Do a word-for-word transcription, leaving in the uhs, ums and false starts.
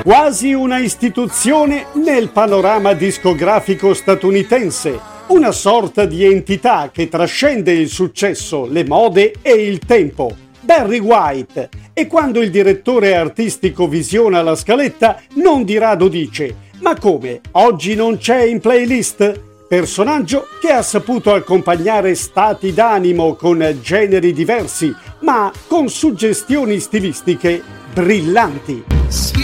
Quasi una istituzione nel panorama discografico statunitense, una sorta di entità che trascende il successo, le mode e il tempo. Barry White. E quando il direttore artistico visiona la scaletta, non di rado dice: ma come, oggi non c'è in playlist? Personaggio che ha saputo accompagnare stati d'animo con generi diversi, ma con suggestioni stilistiche brillanti.